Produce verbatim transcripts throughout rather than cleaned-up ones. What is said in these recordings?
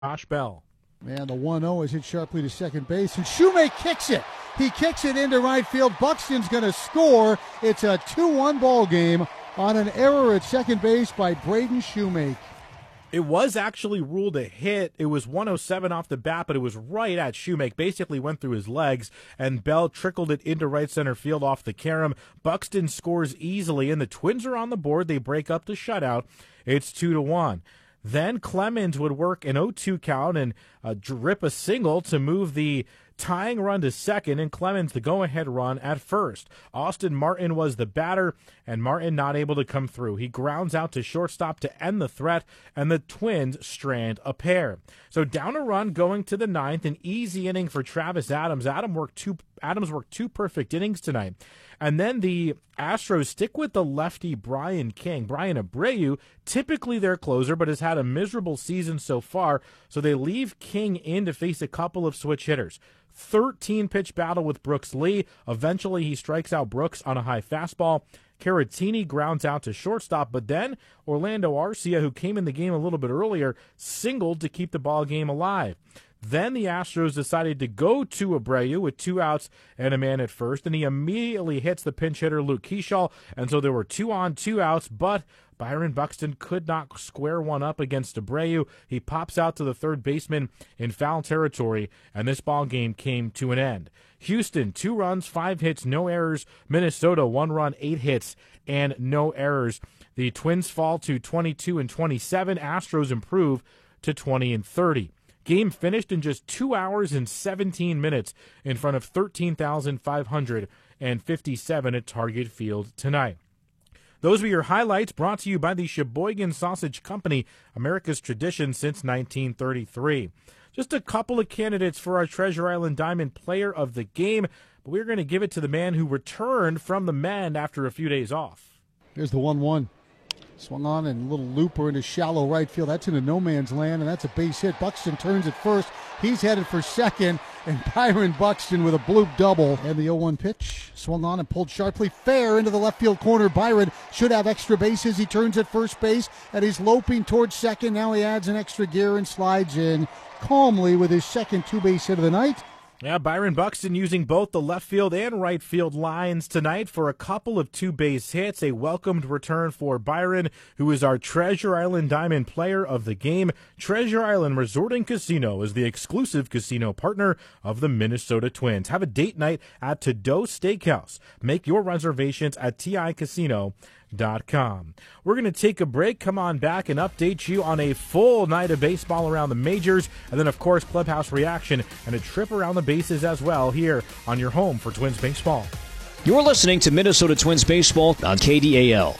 Josh Bell. Man, the one oh is hit sharply to second base, and Shoemake kicks it. He kicks it into right field. Buxton's going to score. It's a two one ball game on an error at second base by Braden Shoemake. It was actually ruled a hit. It was one oh seven off the bat, but it was right at Shoemake. Basically went through his legs, and Bell trickled it into right center field off the carom. Buxton scores easily, and the Twins are on the board. They break up the shutout. It's two to one. Then Clemens would work an oh two count and uh, drip a single to move the tying run to second, and Clemens the go-ahead run at first. Austin Martin was the batter, and Martin not able to come through. He grounds out to shortstop to end the threat, and the Twins strand a pair. So down a run going to the ninth, an easy inning for Travis Adams. Adam worked two, Adams worked two perfect innings tonight. And then the Astros stick with the lefty Brian King. Brian Abreu, typically their closer, but has had a miserable season so far, so they leave King in to face a couple of switch hitters. thirteen-pitch battle with Brooks Lee. Eventually, he strikes out Brooks on a high fastball. Caratini grounds out to shortstop, but then Orlando Arcia, who came in the game a little bit earlier, singled to keep the ball game alive. Then the Astros decided to go to Abreu with two outs and a man at first, and he immediately hits the pinch hitter Luke Keeschall, and so there were two on, two outs, but Byron Buxton could not square one up against Abreu. He pops out to the third baseman in foul territory, and this ball game came to an end. Houston, two runs, five hits, no errors. Minnesota, one run, eight hits, and no errors. The Twins fall to twenty-two and twenty-seven. Astros improve to twenty and thirty. Game finished in just two hours and seventeen minutes in front of thirteen thousand five hundred fifty-seven at Target Field tonight. Those were your highlights, brought to you by the Sheboygan Sausage Company, America's tradition since nineteen thirty-three. Just a couple of candidates for our Treasure Island Diamond Player of the Game, but we're going to give it to the man who returned from the Mend after a few days off. Here's the one one. Swung on and a little looper into shallow right field. That's into no man's land, and that's a base hit. Buxton turns at first. He's headed for second, and Byron Buxton with a bloop double. And the oh one pitch swung on and pulled sharply fair into the left field corner. Byron should have extra bases. He turns at first base, and he's loping towards second. Now he adds an extra gear and slides in calmly with his second two-base hit of the night. Yeah, Byron Buxton using both the left field and right field lines tonight for a couple of two-base hits. A welcomed return for Byron, who is our Treasure Island Diamond Player of the Game. Treasure Island Resort and Casino is the exclusive casino partner of the Minnesota Twins. Have a date night at To-Do Steakhouse. Make your reservations at T I casino dot com. We're going to take a break, come on back, and update you on a full night of baseball around the majors, and then, of course, clubhouse reaction and a trip around the bases as well here on your home for Twins baseball. You're listening to Minnesota Twins baseball on K D A L.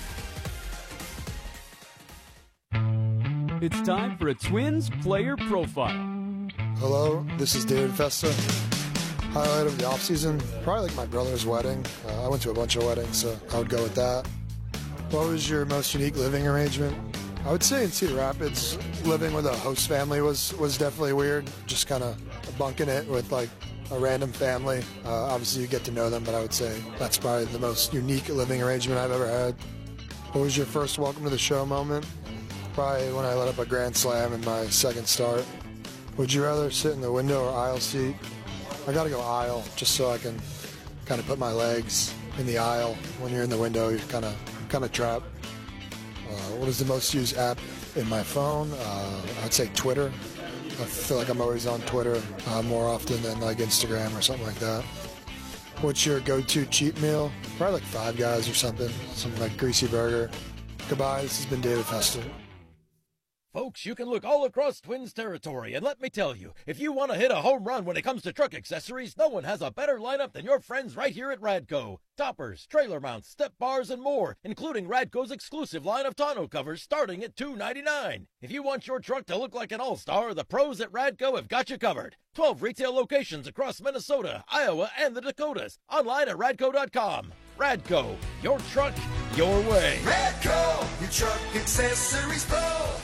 It's time for a Twins player profile. Hello, this is David Festa. Highlight of the offseason, probably like my brother's wedding. Uh, I went to a bunch of weddings, so I would go with that. What was your most unique living arrangement? I would say in Cedar Rapids, living with a host family was, was definitely weird. Just kind of bunking it with like a random family. Uh, obviously you get to know them, but I would say that's probably the most unique living arrangement I've ever had. What was your first welcome to the show moment? Probably when I let up a grand slam in my second start. Would you rather sit in the window or aisle seat? I gotta go aisle, just so I can kind of put my legs in the aisle. When you're in the window, you're kind of kind of trapped. Uh, what is the most used app in my phone? Uh, I'd say Twitter. I feel like I'm always on Twitter uh, more often than like Instagram or something like that. What's your go-to cheat meal? Probably like Five Guys or something, something like greasy burger. Goodbye, this has been David Fester. Folks, you can look all across Twins territory, and let me tell you, if you want to hit a home run when it comes to truck accessories, no one has a better lineup than your friends right here at Radco. Toppers, trailer mounts, step bars, and more, including Radco's exclusive line of tonneau covers starting at two ninety-nine. If you want your truck to look like an all-star, the pros at Radco have got you covered. twelve retail locations across Minnesota, Iowa, and the Dakotas. Online at radco dot com. Radco, your truck, your way. Radco, your truck accessories pro.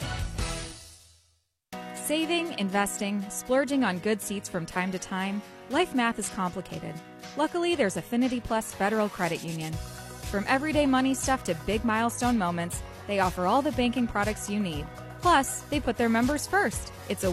Saving, investing, splurging on good seats from time to time, life math is complicated. Luckily, there's Affinity Plus Federal Credit Union. From everyday money stuff to big milestone moments, they offer all the banking products you need. Plus, they put their members first. It's a